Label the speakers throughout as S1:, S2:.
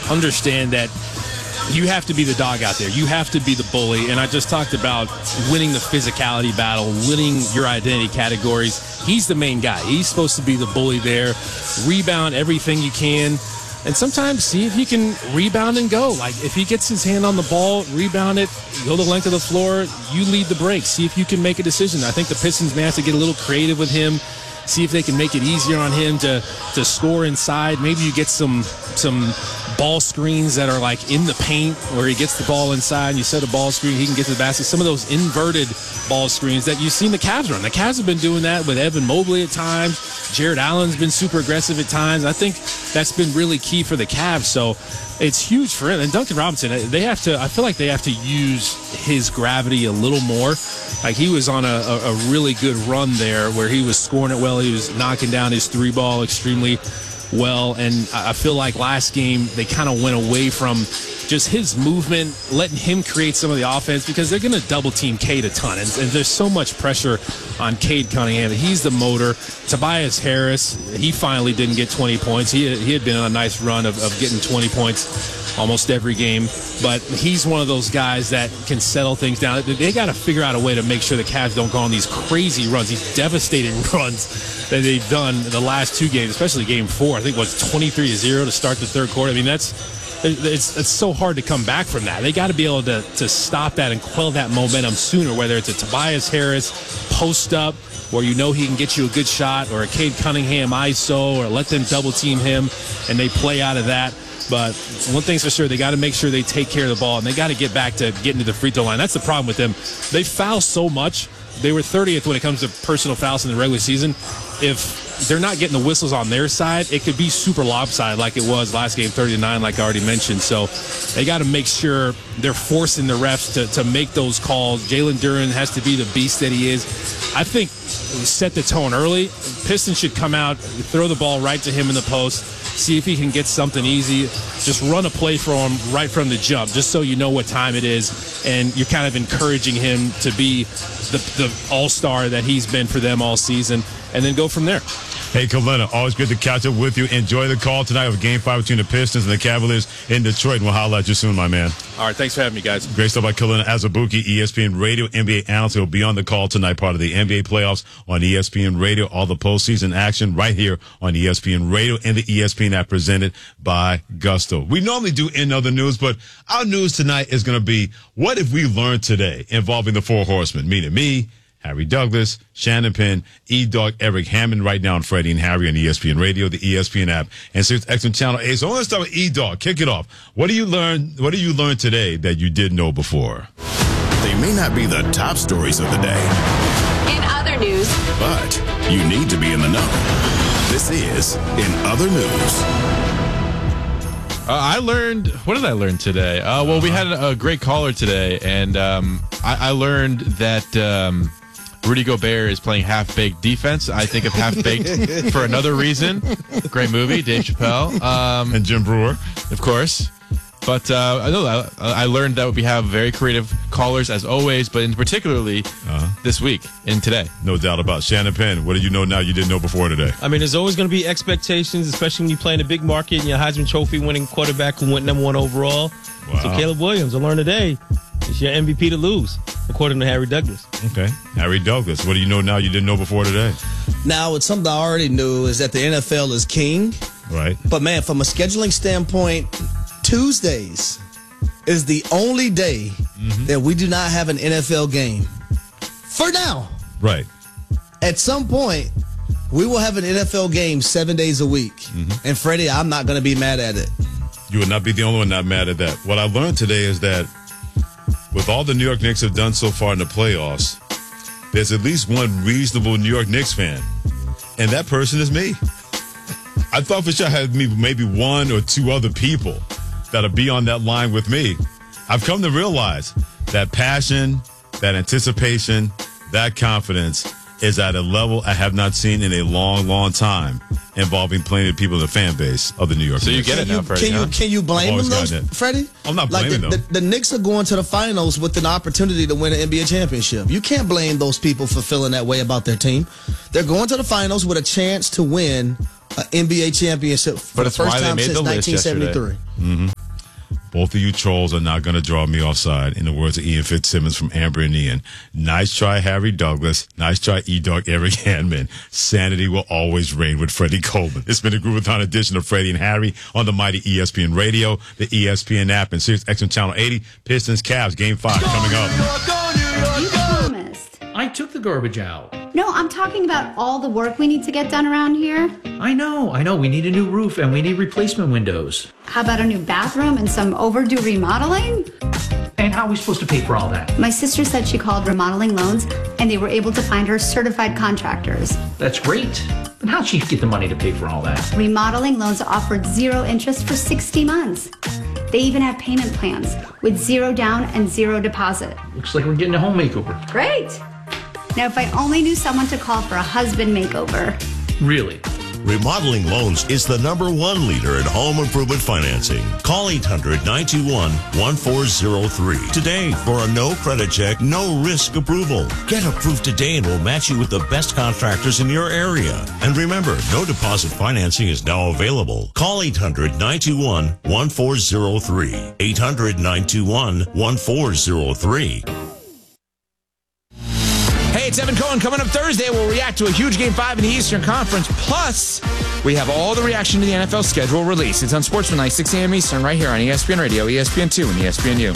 S1: understand that you have to be the dog out there. You have to be the bully. And I just talked about winning the physicality battle, winning your identity categories. He's the main guy. He's supposed to be the bully there. Rebound everything you can. And sometimes see if he can rebound and go. Like, if he gets his hand on the ball, rebound it, go the length of the floor, you lead the break. See if you can make a decision. I think the Pistons may have to get a little creative with him. See if they can make it easier on him to score inside. Maybe you get some ball screens that are like in the paint where he gets the ball inside and you set a ball screen, he can get to the basket. Some of those inverted ball screens that you've seen the Cavs run. The Cavs have been doing that with Evan Mobley at times. Jared Allen's been super aggressive at times. I think that's been really key for the Cavs. So it's huge for him. And Duncan Robinson, I feel like they have to use his gravity a little more. Like, he was on a really good run there where he was scoring it well. He was knocking down his three ball extremely well. And I feel like last game they kind of went away from just his movement, letting him create some of the offense, because they're going to double team Cade a ton. And there's so much pressure on Cade Cunningham. He's the motor. Tobias Harris, he finally didn't get 20 points. He had been on a nice run of getting 20 points almost every game. But he's one of those guys that can settle things down. They got to figure out a way to make sure the Cavs don't go on these crazy runs, these devastating runs that they've done in the last two games, especially game 4. I think it was 23-0 to start the third quarter. I mean, it's so hard to come back from that. They got to be able to stop that and quell that momentum sooner, whether it's a Tobias Harris post up where you know he can get you a good shot, or a Cade Cunningham ISO, or let them double team him and they play out of that. But one thing's for sure, they got to make sure they take care of the ball, and they got to get back to getting to the free throw line. That's the problem with them. They foul so much. They were 30th when it comes to personal fouls in the regular season. If they're not getting the whistles on their side, it could be super lopsided like it was last game, 30-9, like I already mentioned. So they got to make sure they're forcing the refs to make those calls. Jalen Duren has to be the beast that he is. I think set the tone early. Pistons should come out, throw the ball right to him in the post, see if he can get something easy. Just run a play for him right from the jump, just so you know what time it is, and you're kind of encouraging him to be the all-star that he's been for them all season, and then go from there.
S2: Hey, Kalina, always good to catch up with you. Enjoy the call tonight of Game 5 between the Pistons and the Cavaliers in Detroit. And we'll holler at you soon, my man.
S1: All right, thanks for having me, guys.
S2: Great stuff by Kalina Azubuike, ESPN Radio NBA analyst. He'll be on the call tonight, part of the NBA playoffs on ESPN Radio. All the postseason action right here on ESPN Radio and the ESPN app, presented by Gusto. We normally do in other news, but our news tonight is going to be, what have we learned today involving the Four Horsemen, meaning me, Harry Douglas, Shannon Penn, E-Dog, Eric Hammond, right now on Freddie and Harry on ESPN Radio, the ESPN app, and SiriusXM Channel 8. So I want to start with E-Dog. Kick it off. What do you learn today that you didn't know before?
S3: They may not be the top stories of the day.
S4: In other news.
S3: But you need to be in the know. This is In Other News.
S5: What did I learn today? Well, we had a great caller today, and I learned that Rudy Gobert is playing half-baked defense. I think of half-baked for another reason. Great movie, Dave Chappelle.
S2: And Jim Brewer.
S5: Of course. But I learned that we have very creative callers, as always, but in particularly this week and today.
S2: No doubt about it. Shannon Penn, what do you know now you didn't know before today?
S6: I mean, there's always going to be expectations, especially when you play in a big market and your Heisman Trophy winning quarterback who went #1 overall. Wow. So Caleb Williams, I learned today, it's your MVP to lose, according to Harry Douglas.
S2: Okay. Harry Douglas, what do you know now you didn't know before today?
S7: Now, it's something I already knew, is that the NFL is king.
S2: Right.
S7: But, man, from a scheduling standpoint, Tuesdays is the only day that we do not have an NFL game. For now.
S2: Right.
S7: At some point, we will have an NFL game 7 days a week. And, Freddie, I'm not going to be mad at it.
S2: You would not be the only one not mad at that. What I learned today is that with all the New York Knicks have done so far in the playoffs, there's at least one reasonable New York Knicks fan, and that person is me. I thought for sure I had maybe one or two other people that'll be on that line with me. I've come to realize that passion, that anticipation, that confidence is at a level I have not seen in a long, long time, involving plenty of people in the fan base of the New York Knicks.
S5: So you get it now, Freddie.
S7: Can you blame them, though, Freddie?
S2: I'm not blaming them.
S7: The Knicks are going to the finals with an opportunity to win an NBA championship. You can't blame those people for feeling that way about their team. They're going to the finals with a chance to win an NBA championship for the first time since 1973.
S2: Both of you trolls are not going to draw me offside, in the words of Ian Fitzsimmons from Amber and Ian. Nice try, Harry Douglas. Nice try, E-Dog Eric Handman. Sanity will always reign with Freddie Coleman. It's been a Groovathon edition of Freddie and Harry on the mighty ESPN Radio, the ESPN app, and Sirius XM Channel 80. Pistons Cavs Game 5 coming up.
S8: You promised.
S9: I took the garbage out.
S8: No, I'm talking about all the work we need to get done around here.
S9: I know. We need a new roof and we need replacement windows.
S8: How about a new bathroom and some overdue remodeling?
S9: And how are we supposed to pay for all that?
S8: My sister said she called Remodeling Loans and they were able to find her certified contractors.
S9: That's great. But how'd she get the money to pay for all that?
S8: Remodeling Loans offered 0 interest for 60 months. They even have payment plans with 0 down and 0 deposit.
S9: Looks like we're getting a home makeover.
S8: Great. Now, if I only knew someone to call for a husband makeover.
S9: Really?
S10: Remodeling Loans is the #1 leader in home improvement financing. Call 800-921-1403 today for a no credit check, no risk approval. Get approved today and we'll match you with the best contractors in your area. And remember, no deposit financing is now available. Call 800-921-1403. 800-921-1403.
S11: Hey, it's Evan Cohen. Coming up Thursday, we'll react to a huge Game 5 in the Eastern Conference. Plus, we have all the reaction to the NFL schedule release. It's on Sportsmanlike, 6 a.m. Eastern, right here on ESPN Radio, ESPN2, and ESPNU.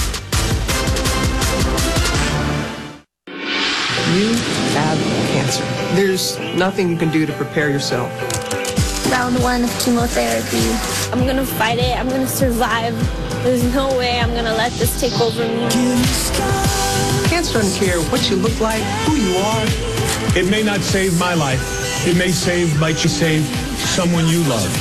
S12: You have cancer. There's nothing you can do to prepare yourself.
S13: Round 1 of chemotherapy. I'm going to fight it. I'm going to survive. There's no way I'm going to let this take over me.
S12: Cancer doesn't care what you look like, who you are.
S14: It may not save my life. It may save someone you love.